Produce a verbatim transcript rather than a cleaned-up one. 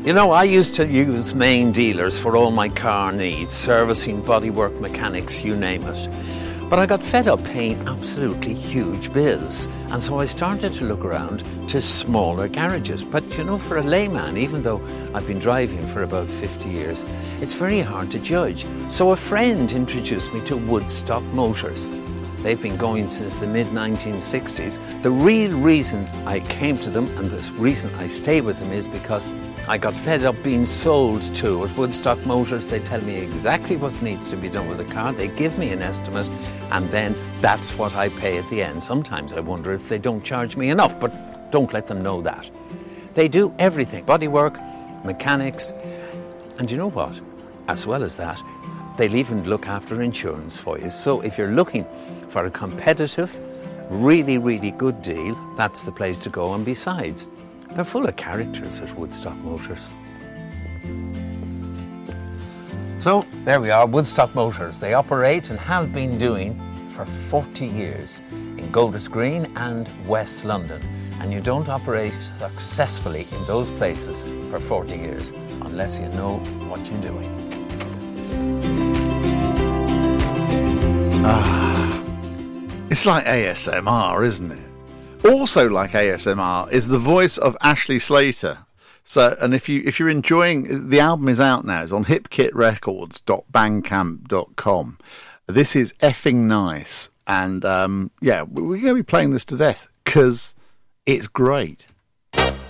You know, I used to use main dealers for all my car needs, servicing, bodywork, mechanics, you name it. But I got fed up paying absolutely huge bills, and so I started to look around to smaller garages. But you know, for a layman, even though I've been driving for about fifty years, it's very hard to judge. So a friend introduced me to Woodstock Motors. They've been going since the mid nineteen sixties. The real reason I came to them, and the reason I stay with them, is because I got fed up being sold to. At Woodstock Motors, they tell me exactly what needs to be done with the car. They give me an estimate, and then that's what I pay at the end. Sometimes I wonder if they don't charge me enough, but don't let them know that. They do everything, bodywork, mechanics, and you know what? As well as that, they'll even look after insurance for you. So if you're looking for a competitive, really, really good deal, that's the place to go. And besides, they're full of characters at Woodstock Motors. So there we are, Woodstock Motors. They operate and have been doing for forty years in Golders Green and West London. And you don't operate successfully in those places for forty years unless you know what you're doing. Ah, it's like A S M R, isn't it? Also like A S M R is the voice of Ashley Slater. So, and if you if you're enjoying, the album is out now. It's on hip kit records dot bandcamp dot com. This is effing nice, and um, yeah, we're going to be playing this to death because it's great.